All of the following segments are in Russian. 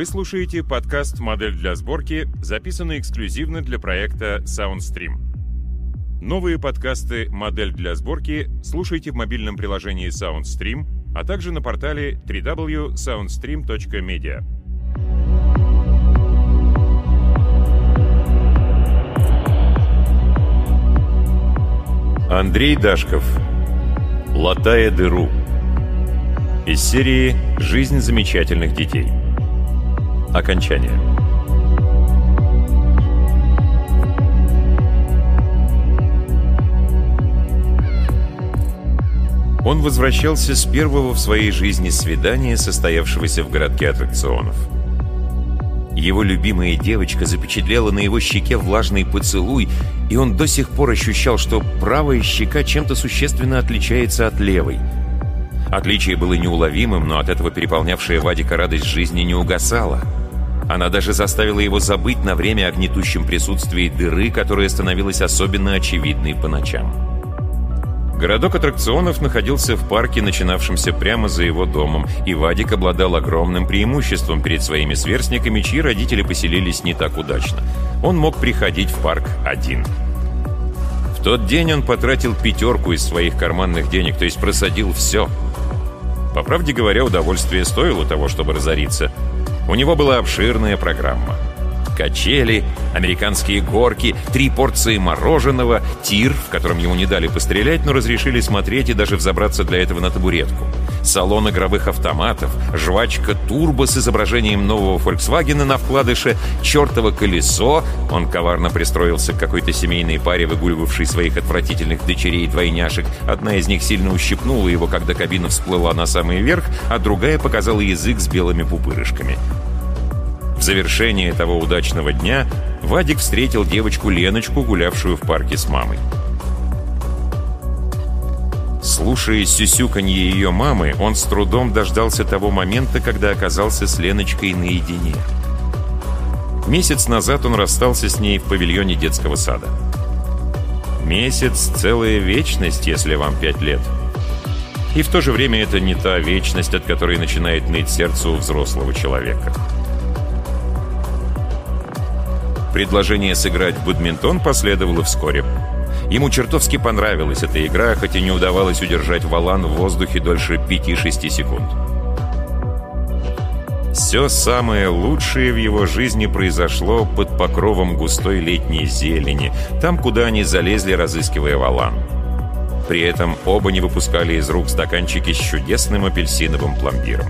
Вы слушаете подкаст «Модель для сборки», записанный эксклюзивно для проекта SoundStream. Новые подкасты «Модель для сборки» слушайте в мобильном приложении SoundStream, а также на портале www.soundstream.media. Андрей Дашков. «Латая дыру». Из серии «Жизнь замечательных детей». Окончание. Он возвращался с первого в своей жизни свидания, состоявшегося в городке аттракционов. Его любимая девочка запечатлела на его щеке влажный поцелуй, и он до сих пор ощущал, что правая щека чем-то существенно отличается от левой. Отличие было неуловимым, но от этого переполнявшая Вадика радость жизни не угасала. Она даже заставила его забыть на время о гнетущем присутствии дыры, которая становилась особенно очевидной по ночам. Городок аттракционов находился в парке, начинавшемся прямо за его домом, и Вадик обладал огромным преимуществом перед своими сверстниками, чьи родители поселились не так удачно. Он мог приходить в парк один. В тот день он потратил 5 из своих карманных денег, то есть просадил все. По правде говоря, удовольствие стоило того, чтобы разориться. У него была обширная программа. Качели, американские горки, 3 порции мороженого, тир, в котором ему не дали пострелять, но разрешили смотреть и даже взобраться для этого на табуретку, салон игровых автоматов, жвачка «Турбо» с изображением нового «Фольксвагена» на вкладыше, чертово колесо, он коварно пристроился к какой-то семейной паре, выгуливавшей своих отвратительных дочерей-двойняшек. Одна из них сильно ущипнула его, когда кабина всплыла на самый верх, а другая показала язык с белыми пупырышками. В завершение того удачного дня Вадик встретил девочку Леночку, гулявшую в парке с мамой. Слушая сюсюканье ее мамы, он с трудом дождался того момента, когда оказался с Леночкой наедине. Месяц назад он расстался с ней в павильоне детского сада. Месяц — целая вечность, если вам 5 лет. И в то же время это не та вечность, от которой начинает ныть сердце у взрослого человека. Предложение сыграть в бадминтон последовало вскоре. Ему чертовски понравилась эта игра, хоть и не удавалось удержать валан в воздухе дольше 5-6 секунд. Все самое лучшее в его жизни произошло под покровом густой летней зелени, там, куда они залезли, разыскивая валан. При этом оба не выпускали из рук стаканчики с чудесным апельсиновым пломбиром.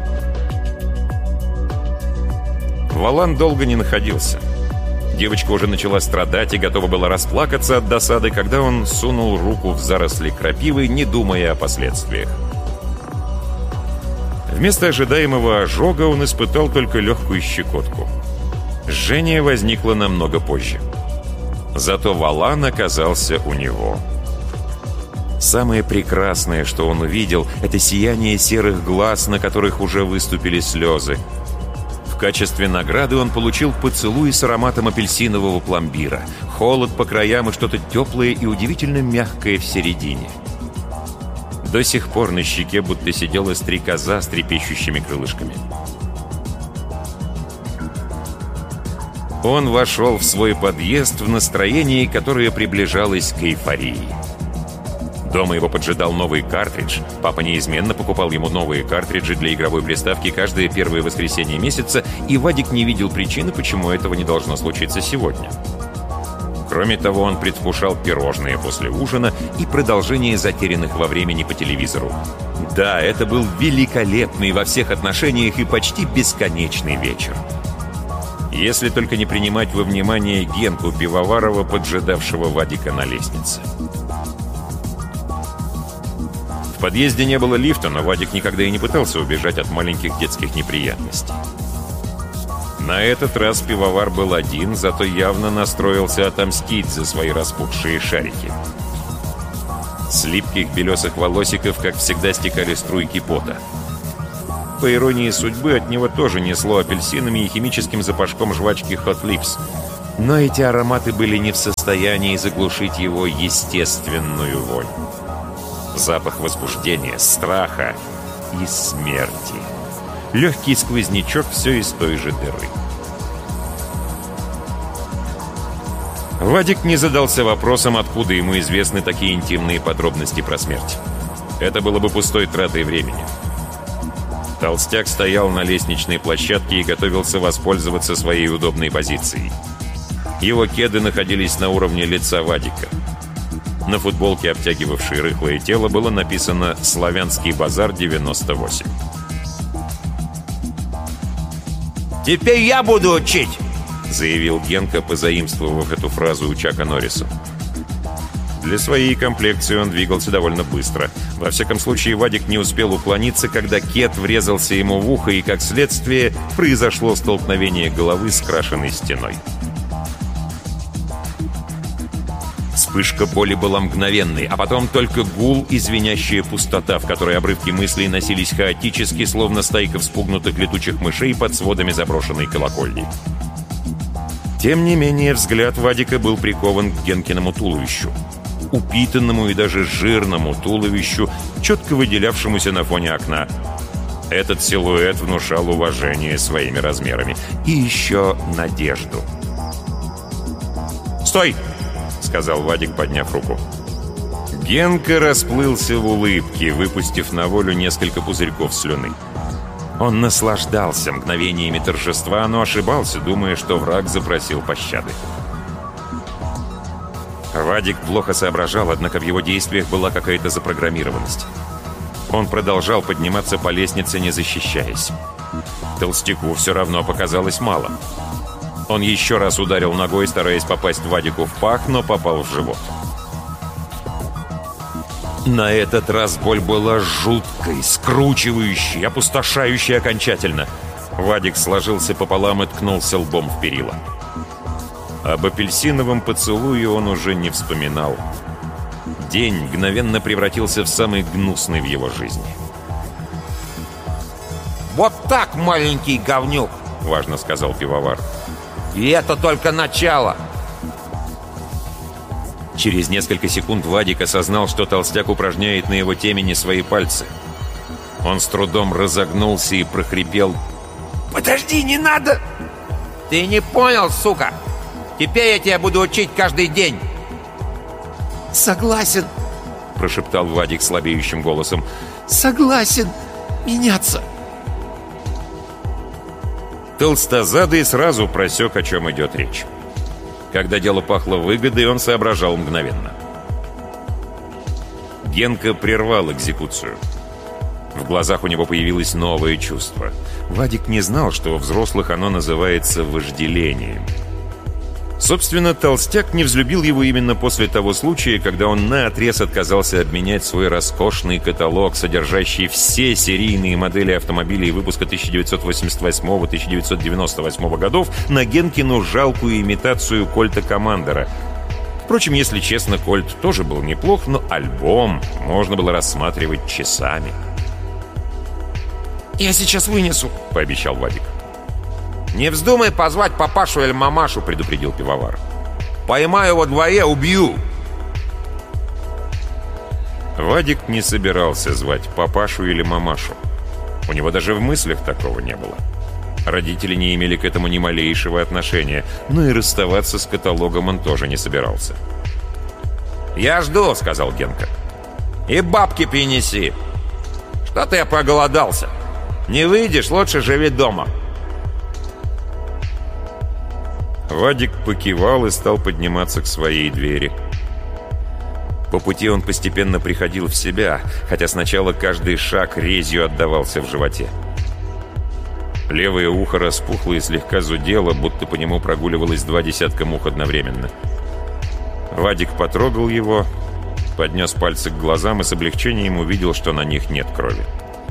Валан долго не находился. Девочка уже начала страдать и готова была расплакаться от досады, когда он сунул руку в заросли крапивы, не думая о последствиях. Вместо ожидаемого ожога он испытал только легкую щекотку. Жжение возникло намного позже. Зато валан оказался у него. Самое прекрасное, что он увидел, это сияние серых глаз, на которых уже выступили слезы. В качестве награды он получил поцелуй с ароматом апельсинового пломбира, холод по краям и что-то теплое и удивительно мягкое в середине. До сих пор на щеке будто сидела стрекоза с трепещущими крылышками. Он вошел в свой подъезд в настроении, которое приближалось к эйфории. Дома его поджидал новый картридж. Папа неизменно покупал ему новые картриджи для игровой приставки каждое первое воскресенье месяца, и Вадик не видел причины, почему этого не должно случиться сегодня. Кроме того, он предвкушал пирожные после ужина и продолжение затерянных во времени по телевизору. Да, это был великолепный во всех отношениях и почти бесконечный вечер. Если только не принимать во внимание Генку Пивоварова, поджидавшего Вадика на лестнице. В подъезде не было лифта, но Вадик никогда и не пытался убежать от маленьких детских неприятностей. На этот раз пивовар был один, зато явно настроился отомстить за свои распухшие шарики. С липких белесых волосиков, как всегда, стекали струйки пота. По иронии судьбы, от него тоже несло апельсинами и химическим запашком жвачки Hot Lips. Но эти ароматы были не в состоянии заглушить его естественную вонь. Запах возбуждения, страха и смерти. легкий сквознячок все из той же дыры. Вадик не задался вопросом, откуда ему известны такие интимные подробности про смерть. Это было бы пустой тратой времени. Толстяк стоял на лестничной площадке и готовился воспользоваться своей удобной позицией. Его кеды находились на уровне лица Вадика. На футболке, обтягивавшей рыхлое тело, было написано «Славянский базар 98». «Теперь я буду учить!» — заявил Генка, позаимствовав эту фразу у Чака Норриса. Для своей комплекции он двигался довольно быстро. Во всяком случае, Вадик не успел уклониться, когда кед врезался ему в ухо, и, как следствие, произошло столкновение головы с крашеной стеной. Вспышка боли была мгновенной, а потом только гул и звенящая пустота, в которой обрывки мыслей носились хаотически, словно стайка вспугнутых летучих мышей под сводами заброшенной колокольни. Тем не менее, взгляд Вадика был прикован к Генкиному туловищу. Упитанному и даже жирному туловищу, четко выделявшемуся на фоне окна. Этот силуэт внушал уважение своими размерами. И еще надежду. «Стой!» — сказал Вадик, подняв руку. Генка расплылся в улыбке, выпустив на волю несколько пузырьков слюны. Он наслаждался мгновениями торжества, но ошибался, думая, что враг запросил пощады. Вадик плохо соображал, однако в его действиях была какая-то запрограммированность. Он продолжал подниматься по лестнице, не защищаясь. Толстяку все равно показалось мало. Он еще раз ударил ногой, стараясь попасть Вадику в пах, но попал в живот. На этот раз боль была жуткой, скручивающей, опустошающей окончательно. Вадик сложился пополам и ткнулся лбом в перила. Об апельсиновом поцелуе он уже не вспоминал. День мгновенно превратился в самый гнусный в его жизни. «Вот так, маленький говнюк!» — важно сказал пивовар. «И это только начало!» Через несколько секунд Вадик осознал, что толстяк упражняет на его темени свои пальцы. Он с трудом разогнулся и прохрипел: «Подожди, не надо!» «Ты не понял, сука! Теперь я тебя буду учить каждый день!» «Согласен!» — прошептал Вадик слабеющим голосом. «Согласен меняться!» Толстозадый сразу просек, о чем идет речь. Когда дело пахло выгодой, он соображал мгновенно. Генка прервал экзекуцию. В глазах у него появилось новое чувство. Вадик не знал, что у взрослых оно называется вожделением. Собственно, толстяк не взлюбил его именно после того случая, когда он наотрез отказался обменять свой роскошный каталог, содержащий все серийные модели автомобилей выпуска 1988-1998 годов, на Генкину жалкую имитацию Кольта Командера. Впрочем, если честно, Кольт тоже был неплох, но альбом можно было рассматривать часами. «Я сейчас вынесу», — пообещал Вадик. «Не вздумай позвать папашу или мамашу», — предупредил пивовар. «Поймаю во дворе, убью!» Вадик не собирался звать папашу или мамашу. У него даже в мыслях такого не было. Родители не имели к этому ни малейшего отношения, но и расставаться с каталогом он тоже не собирался. «Я жду», — сказал Генка. «И бабки принеси. Что-то я проголодался. Не выйдешь, лучше живи дома». Вадик покивал и стал подниматься к своей двери. По пути он постепенно приходил в себя, хотя сначала каждый шаг резью отдавался в животе. Левое ухо распухло и слегка зудело, будто по нему прогуливалось 20 мух одновременно. Вадик потрогал его, поднес пальцы к глазам и с облегчением увидел, что на них нет крови.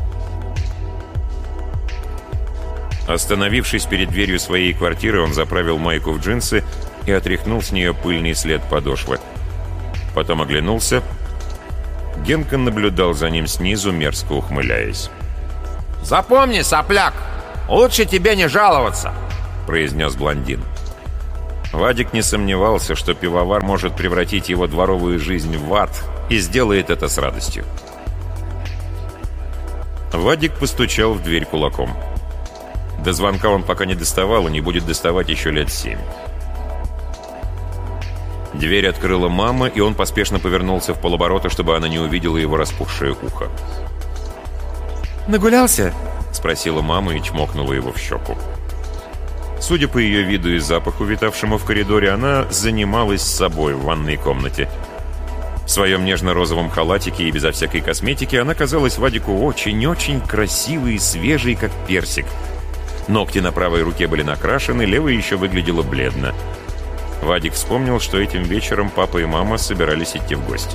Остановившись перед дверью своей квартиры, он заправил майку в джинсы и отряхнул с нее пыльный след подошвы. Потом оглянулся. Генка наблюдал за ним снизу, мерзко ухмыляясь. «Запомни, сопляк, лучше тебе не жаловаться», — произнес блондин. Вадик не сомневался, что пивовар может превратить его дворовую жизнь в ад, и сделает это с радостью. Вадик постучал в дверь кулаком. До звонка он пока не доставал и не будет доставать еще лет 7. Дверь открыла мама, и он поспешно повернулся в полоборота, чтобы она не увидела его распухшее ухо. «Нагулялся?» — спросила мама и чмокнула его в щеку. Судя по ее виду и запаху, витавшему в коридоре, она занималась собой в ванной комнате. В своем нежно-розовом халатике и безо всякой косметики она казалась Вадику очень-очень красивой и свежей, как персик. Ногти на правой руке были накрашены, левая еще выглядела бледно. Вадик вспомнил, что этим вечером папа и мама собирались идти в гости.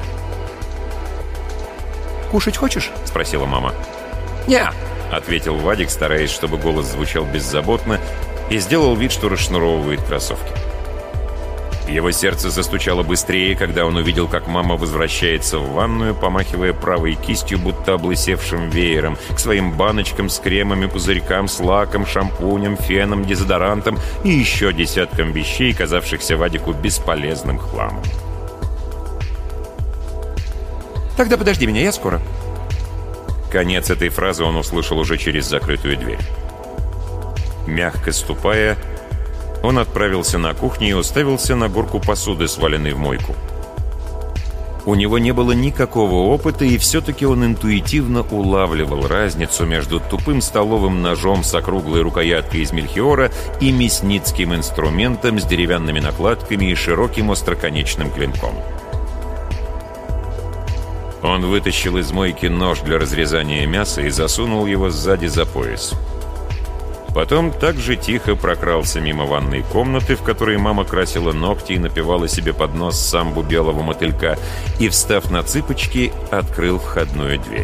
«Кушать хочешь?» — спросила мама. «Не», — ответил Вадик, стараясь, чтобы голос звучал беззаботно, и сделал вид, что расшнуровывает кроссовки. Его сердце застучало быстрее, когда он увидел, как мама возвращается в ванную, помахивая правой кистью, будто облысевшим веером, к своим баночкам с кремами, пузырькам, с лаком, шампунем, феном, дезодорантом и еще десяткам вещей, казавшихся Вадику бесполезным хламом. «Тогда подожди меня, я скоро». Конец этой фразы он услышал уже через закрытую дверь. Мягко ступая, он отправился на кухню и уставился на горку посуды, сваленной в мойку. У него не было никакого опыта, и все-таки он интуитивно улавливал разницу между тупым столовым ножом с округлой рукояткой из мельхиора и мясницким инструментом с деревянными накладками и широким остроконечным клинком. Он вытащил из мойки нож для разрезания мяса и засунул его сзади за пояс. Потом так же тихо прокрался мимо ванной комнаты, в которой мама красила ногти и напевала себе под нос самбу белого мотылька, и, встав на цыпочки, открыл входную дверь.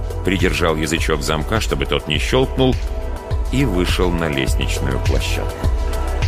Придержал язычок замка, чтобы тот не щелкнул, и вышел на лестничную площадку.